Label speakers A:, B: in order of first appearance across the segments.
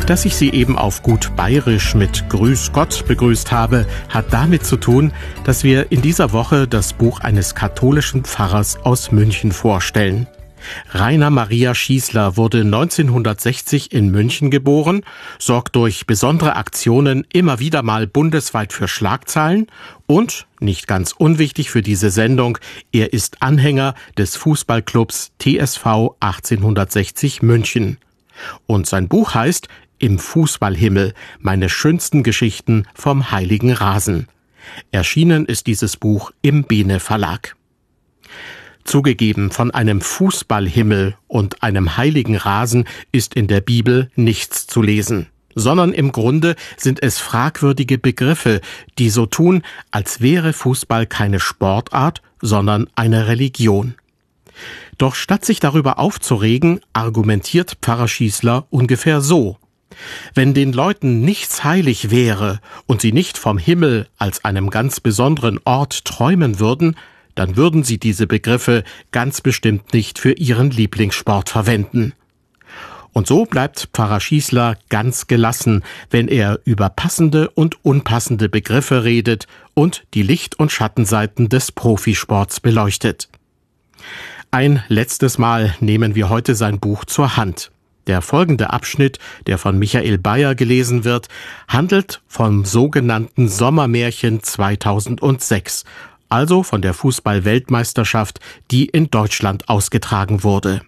A: Dass ich Sie eben auf gut Bayerisch mit Grüß Gott begrüßt habe, hat damit zu tun, dass wir in dieser Woche das Buch eines katholischen Pfarrers aus München vorstellen. Rainer Maria Schießler wurde 1960 in München geboren, sorgt durch besondere Aktionen immer wieder mal bundesweit für Schlagzeilen und, nicht ganz unwichtig für diese Sendung, er ist Anhänger des Fußballclubs TSV 1860 München. Und sein Buch heißt Im Fußballhimmel, meine schönsten Geschichten vom heiligen Rasen. Erschienen ist dieses Buch im Bene Verlag. Zugegeben, von einem Fußballhimmel und einem heiligen Rasen ist in der Bibel nichts zu lesen, sondern im Grunde sind es fragwürdige Begriffe, die so tun, als wäre Fußball keine Sportart, sondern eine Religion. Doch statt sich darüber aufzuregen, argumentiert Pfarrer Schießler ungefähr so: Wenn den Leuten nichts heilig wäre und sie nicht vom Himmel als einem ganz besonderen Ort träumen würden, dann würden sie diese Begriffe ganz bestimmt nicht für ihren Lieblingssport verwenden. Und so bleibt Pfarrer Schießler ganz gelassen, wenn er über passende und unpassende Begriffe redet und die Licht- und Schattenseiten des Profisports beleuchtet. Ein letztes Mal nehmen wir heute sein Buch zur Hand. Der folgende Abschnitt, der von Michael Bayer gelesen wird, handelt vom sogenannten Sommermärchen 2006, also von der Fußball-Weltmeisterschaft, die in Deutschland ausgetragen wurde.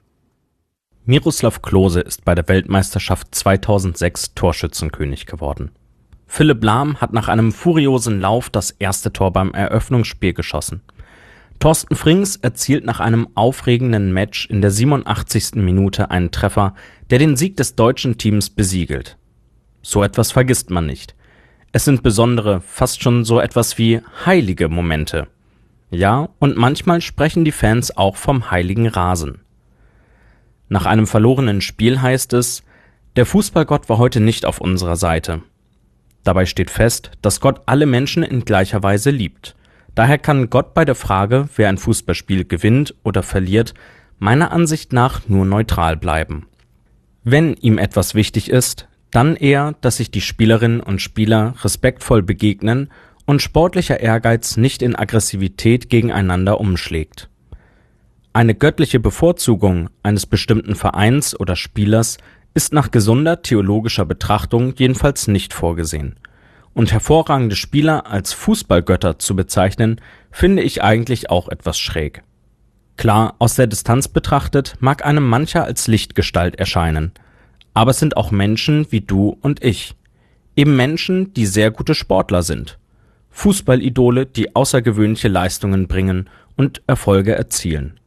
B: Miroslav Klose ist bei der Weltmeisterschaft 2006 Torschützenkönig geworden. Philipp Lahm hat nach einem furiosen Lauf das erste Tor beim Eröffnungsspiel geschossen. Thorsten Frings erzielt nach einem aufregenden Match in der 87. Minute einen Treffer, der den Sieg des deutschen Teams besiegelt. So etwas vergisst man nicht. Es sind besondere, fast schon so etwas wie heilige Momente. Ja, und manchmal sprechen die Fans auch vom heiligen Rasen. Nach einem verlorenen Spiel heißt es: Der Fußballgott war heute nicht auf unserer Seite. Dabei steht fest, dass Gott alle Menschen in gleicher Weise liebt. Daher kann Gott bei der Frage, wer ein Fußballspiel gewinnt oder verliert, meiner Ansicht nach nur neutral bleiben. Wenn ihm etwas wichtig ist, dann eher, dass sich die Spielerinnen und Spieler respektvoll begegnen und sportlicher Ehrgeiz nicht in Aggressivität gegeneinander umschlägt. Eine göttliche Bevorzugung eines bestimmten Vereins oder Spielers ist nach gesunder theologischer Betrachtung jedenfalls nicht vorgesehen. Und hervorragende Spieler als Fußballgötter zu bezeichnen, finde ich eigentlich auch etwas schräg. Klar, aus der Distanz betrachtet mag einem mancher als Lichtgestalt erscheinen, aber es sind auch Menschen wie du und ich. Eben Menschen, die sehr gute Sportler sind. Fußballidole, die außergewöhnliche Leistungen bringen und Erfolge erzielen.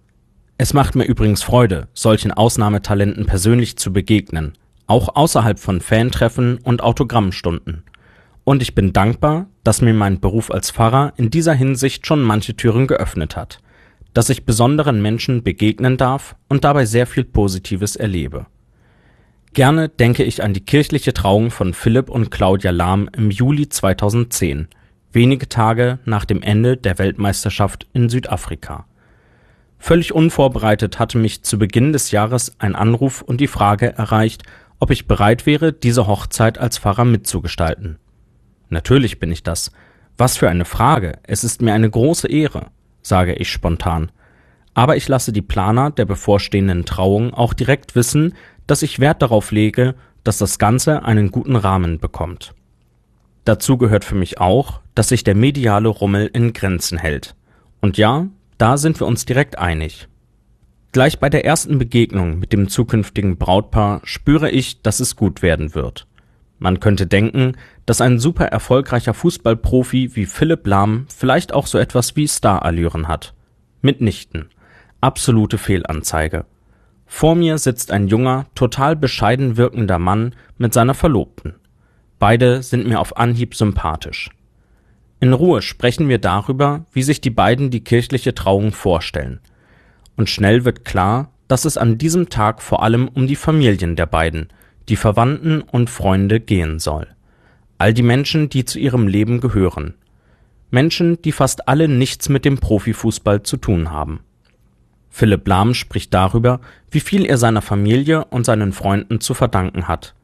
B: Es macht mir übrigens Freude, solchen Ausnahmetalenten persönlich zu begegnen, auch außerhalb von Fantreffen und Autogrammstunden. Und ich bin dankbar, dass mir mein Beruf als Pfarrer in dieser Hinsicht schon manche Türen geöffnet hat, dass ich besonderen Menschen begegnen darf und dabei sehr viel Positives erlebe. Gerne denke ich an die kirchliche Trauung von Philipp und Claudia Lahm im Juli 2010, wenige Tage nach dem Ende der Weltmeisterschaft in Südafrika. Völlig unvorbereitet hatte mich zu Beginn des Jahres ein Anruf und die Frage erreicht, ob ich bereit wäre, diese Hochzeit als Pfarrer mitzugestalten. Natürlich bin ich das. Was für eine Frage, es ist mir eine große Ehre, sage ich spontan. Aber ich lasse die Planer der bevorstehenden Trauung auch direkt wissen, dass ich Wert darauf lege, dass das Ganze einen guten Rahmen bekommt. Dazu gehört für mich auch, dass sich der mediale Rummel in Grenzen hält. Und ja, da sind wir uns direkt einig. Gleich bei der ersten Begegnung mit dem zukünftigen Brautpaar spüre ich, dass es gut werden wird. Man könnte denken, dass ein super erfolgreicher Fußballprofi wie Philipp Lahm vielleicht auch so etwas wie Starallüren hat. Mitnichten. Absolute Fehlanzeige. Vor mir sitzt ein junger, total bescheiden wirkender Mann mit seiner Verlobten. Beide sind mir auf Anhieb sympathisch. In Ruhe sprechen wir darüber, wie sich die beiden die kirchliche Trauung vorstellen. Und schnell wird klar, dass es an diesem Tag vor allem um die Familien der beiden, die Verwandten und Freunde gehen soll. All die Menschen, die zu ihrem Leben gehören. Menschen, die fast alle nichts mit dem Profifußball zu tun haben. Philipp Lahm spricht darüber, wie viel er seiner Familie und seinen Freunden zu verdanken hat.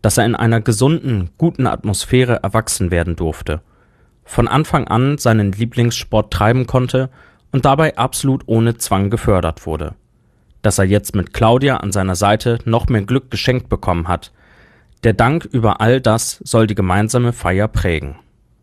B: dass er in einer gesunden, guten Atmosphäre erwachsen werden durfte, von Anfang an seinen Lieblingssport treiben konnte und dabei absolut ohne Zwang gefördert wurde. Dass er jetzt mit Claudia an seiner Seite noch mehr Glück geschenkt bekommen hat. Der Dank über all das soll die gemeinsame Feier prägen.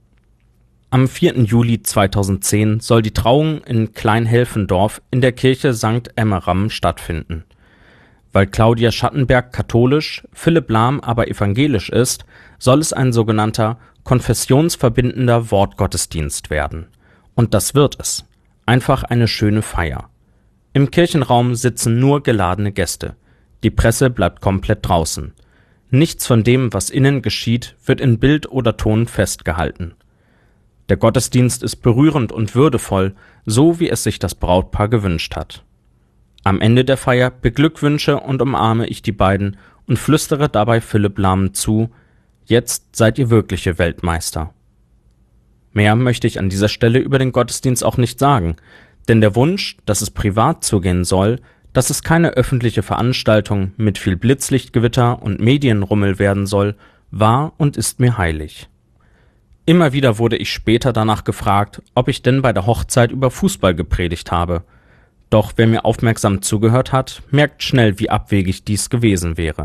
B: Am 4. Juli 2010 soll die Trauung in Kleinhelfendorf in der Kirche St. Emmeram stattfinden. Weil Claudia Schattenberg katholisch, Philipp Lahm aber evangelisch ist, soll es ein sogenannter konfessionsverbindender Wortgottesdienst werden. Und das wird es. Einfach eine schöne Feier. Im Kirchenraum sitzen nur geladene Gäste. Die Presse bleibt komplett draußen. Nichts von dem, was innen geschieht, wird in Bild oder Ton festgehalten. Der Gottesdienst ist berührend und würdevoll, so wie es sich das Brautpaar gewünscht hat. Am Ende der Feier beglückwünsche und umarme ich die beiden und flüstere dabei Philipp Lahm zu: Jetzt seid ihr wirkliche Weltmeister. Mehr möchte ich an dieser Stelle über den Gottesdienst auch nicht sagen, denn der Wunsch, dass es privat zugehen soll, dass es keine öffentliche Veranstaltung mit viel Blitzlichtgewitter und Medienrummel werden soll, war und ist mir heilig. Immer wieder wurde ich später danach gefragt, ob ich denn bei der Hochzeit über Fußball gepredigt habe. Doch wer mir aufmerksam zugehört hat, merkt schnell, wie abwegig dies gewesen wäre.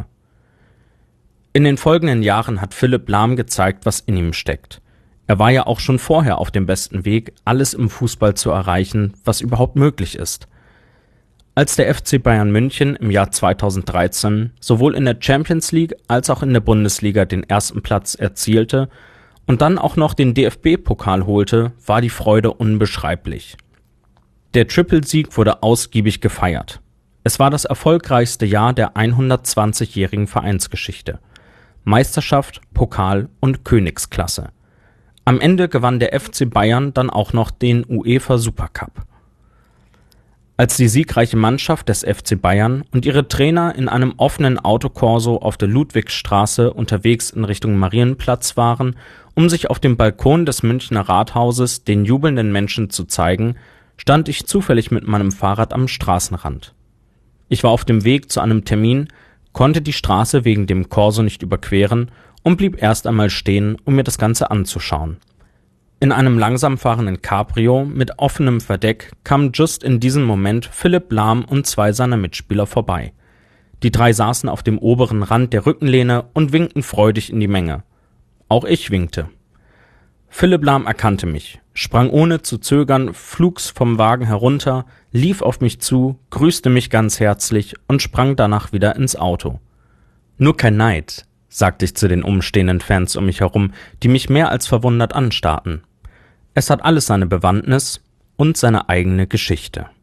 B: In den folgenden Jahren hat Philipp Lahm gezeigt, was in ihm steckt. Er war ja auch schon vorher auf dem besten Weg, alles im Fußball zu erreichen, was überhaupt möglich ist. Als der FC Bayern München im Jahr 2013 sowohl in der Champions League als auch in der Bundesliga den ersten Platz erzielte und dann auch noch den DFB-Pokal holte, war die Freude unbeschreiblich. Der Triple-Sieg wurde ausgiebig gefeiert. Es war das erfolgreichste Jahr der 120-jährigen Vereinsgeschichte. Meisterschaft, Pokal und Königsklasse. Am Ende gewann der FC Bayern dann auch noch den UEFA Supercup. Als die siegreiche Mannschaft des FC Bayern und ihre Trainer in einem offenen Autokorso auf der Ludwigstraße unterwegs in Richtung Marienplatz waren, um sich auf dem Balkon des Münchner Rathauses den jubelnden Menschen zu zeigen, stand ich zufällig mit meinem Fahrrad am Straßenrand. Ich war auf dem Weg zu einem Termin, konnte die Straße wegen dem Korso nicht überqueren und blieb erst einmal stehen, um mir das Ganze anzuschauen. In einem langsam fahrenden Cabrio mit offenem Verdeck kamen just in diesem Moment Philipp Lahm und zwei seiner Mitspieler vorbei. Die drei saßen auf dem oberen Rand der Rückenlehne und winkten freudig in die Menge. Auch ich winkte. Philipp Lahm erkannte mich, sprang ohne zu zögern flugs vom Wagen herunter, lief auf mich zu, grüßte mich ganz herzlich und sprang danach wieder ins Auto. Nur kein Neid, sagte ich zu den umstehenden Fans um mich herum, die mich mehr als verwundert anstarrten. Es hat alles seine Bewandtnis und seine eigene Geschichte.